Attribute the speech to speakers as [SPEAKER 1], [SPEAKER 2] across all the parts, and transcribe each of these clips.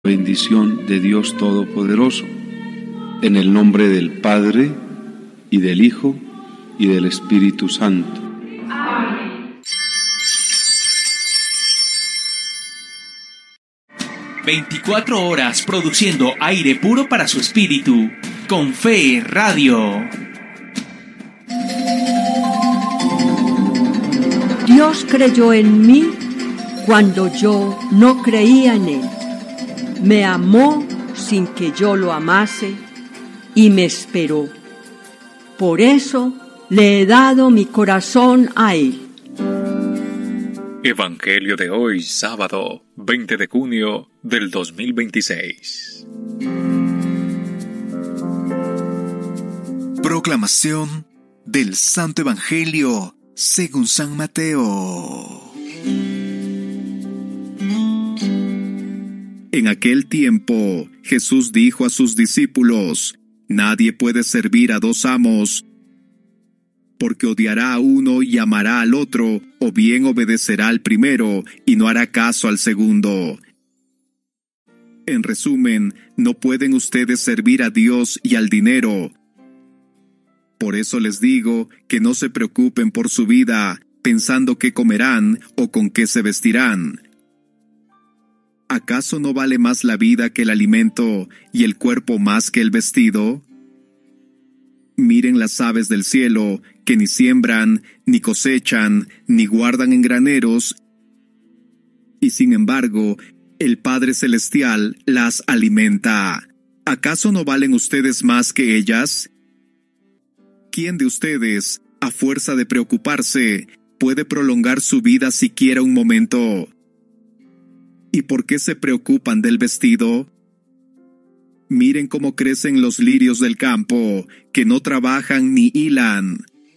[SPEAKER 1] Bendición de Dios Todopoderoso, en el nombre del Padre, y del Hijo, y del Espíritu Santo.
[SPEAKER 2] Amén. 24 horas produciendo aire puro para su espíritu. Con Fe Radio.
[SPEAKER 3] Dios creyó en mí cuando yo no creía en Él. Me amó sin que yo lo amase y me esperó. Por eso le he dado mi corazón a Él.
[SPEAKER 4] Evangelio de hoy, sábado 20 de junio del 2026.
[SPEAKER 5] Proclamación del Santo Evangelio según San Mateo. En aquel tiempo, Jesús dijo a sus discípulos: Nadie puede servir a dos amos, porque odiará a uno y amará al otro, o bien obedecerá al primero y no hará caso al segundo. En resumen, no pueden ustedes servir a Dios y al dinero. Por eso les digo que no se preocupen por su vida, pensando qué comerán o con qué se vestirán. ¿Acaso no vale más la vida que el alimento y el cuerpo más que el vestido? Miren las aves del cielo, que ni siembran, ni cosechan, ni guardan en graneros, y sin embargo, el Padre Celestial las alimenta. ¿Acaso no valen ustedes más que ellas? ¿Quién de ustedes, a fuerza de preocuparse, puede prolongar su vida siquiera un momento? ¿Y por qué se preocupan del vestido? Miren cómo crecen los lirios del campo, que no trabajan ni hilan.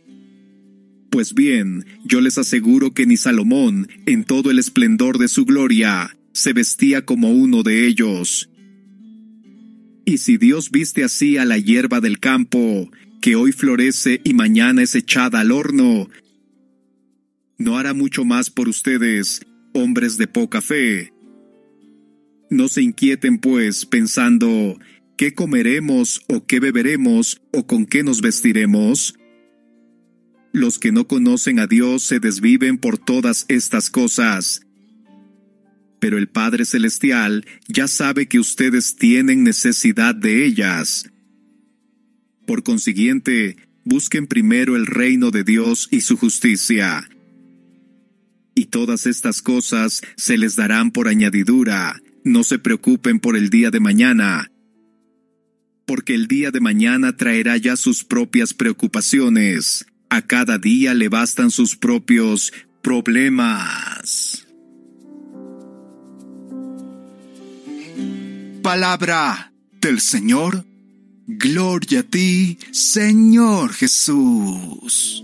[SPEAKER 5] Pues bien, yo les aseguro que ni Salomón, en todo el esplendor de su gloria, se vestía como uno de ellos. Y si Dios viste así a la hierba del campo, que hoy florece y mañana es echada al horno, ¿no hará mucho más por ustedes, hombres de poca fe? No se inquieten, pues, pensando, ¿qué comeremos o qué beberemos o con qué nos vestiremos? Los que no conocen a Dios se desviven por todas estas cosas. Pero el Padre Celestial ya sabe que ustedes tienen necesidad de ellas. Por consiguiente, busquen primero el reino de Dios y su justicia. Y todas estas cosas se les darán por añadidura. No se preocupen por el día de mañana, porque el día de mañana traerá ya sus propias preocupaciones. A cada día le bastan sus propios problemas. Palabra del Señor. Gloria a ti, Señor Jesús.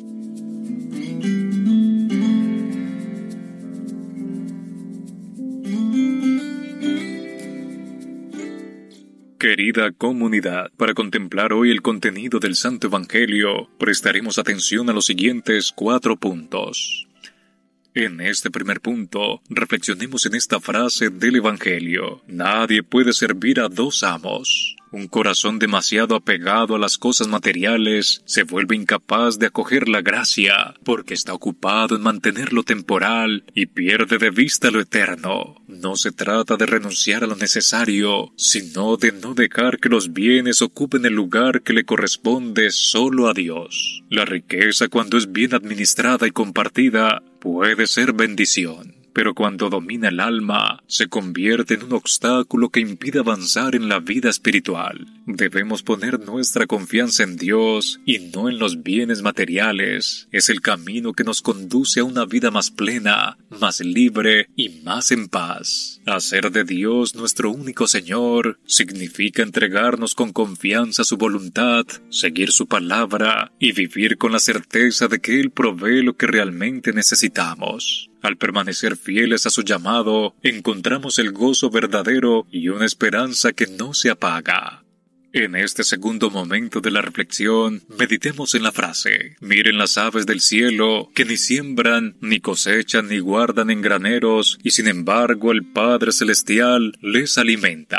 [SPEAKER 4] Querida comunidad, para contemplar hoy el contenido del Santo Evangelio, prestaremos atención a los siguientes 4 puntos. En este primer punto, reflexionemos en esta frase del Evangelio: Nadie puede servir a dos amos. Un corazón demasiado apegado a las cosas materiales se vuelve incapaz de acoger la gracia, porque está ocupado en mantener lo temporal y pierde de vista lo eterno. No se trata de renunciar a lo necesario, sino de no dejar que los bienes ocupen el lugar que le corresponde solo a Dios. La riqueza, cuando es bien administrada y compartida, puede ser bendición. Pero cuando domina el alma, se convierte en un obstáculo que impide avanzar en la vida espiritual. Debemos poner nuestra confianza en Dios y no en los bienes materiales. Es el camino que nos conduce a una vida más plena, más libre y más en paz. Hacer de Dios nuestro único Señor significa entregarnos con confianza a su voluntad, seguir su palabra y vivir con la certeza de que Él provee lo que realmente necesitamos. Al permanecer fieles a su llamado, encontramos el gozo verdadero y una esperanza que no se apaga. En este segundo momento de la reflexión, meditemos en la frase: miren las aves del cielo, que ni siembran, ni cosechan, ni guardan en graneros, y sin embargo el Padre Celestial les alimenta.